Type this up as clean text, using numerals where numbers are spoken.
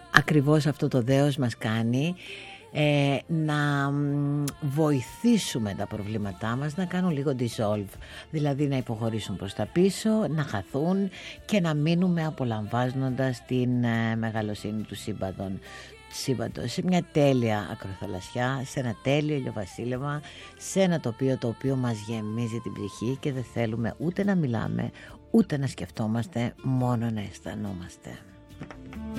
ακριβώς αυτό το δέος μας κάνει να βοηθήσουμε τα προβλήματά μας να κάνουν λίγο dissolve, δηλαδή να υποχωρήσουν προς τα πίσω, να χαθούν και να μείνουμε απολαμβάνοντας την μεγαλοσύνη του σύμπαντος, σε μια τέλεια ακροθαλασσιά, σε ένα τέλειο ηλιοβασίλεμα, σε ένα τοπίο το οποίο μας γεμίζει την ψυχή και δεν θέλουμε ούτε να μιλάμε ούτε να σκεφτόμαστε, μόνο να αισθανόμαστε.